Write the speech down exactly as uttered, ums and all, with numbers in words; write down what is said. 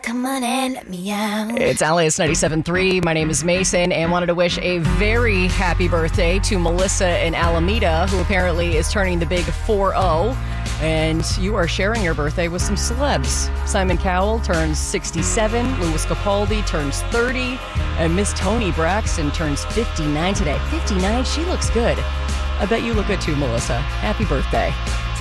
come on and let me out. It's Alice ninety-seven point three. My name is Mason and wanted to wish a very happy birthday to Melissa in Alameda, who apparently is turning the big four oh. And you are sharing your birthday with some celebs. Simon Cowell turns sixty-seven, Louis Capaldi turns thirty, and Miss Toni Braxton turns fifty-nine today. fifty-nine? She looks good. I bet you look good too, Melissa. Happy birthday.